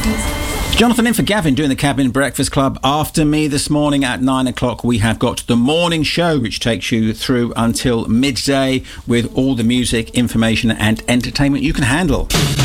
Jonathan in for Gavin doing the Cabin Breakfast Club. After me this morning at 9 o'clock, we have got the morning show, which takes you through until midday with all the music, information and entertainment you can handle.